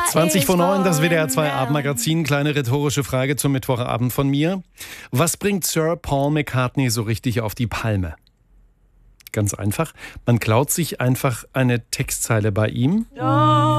20 vor 9, das WDR 2 Abendmagazin. Kleine rhetorische Frage zum Mittwochabend von mir. Was bringt Sir Paul McCartney so richtig auf die Palme? Ganz einfach. Man klaut sich einfach eine Textzeile bei ihm.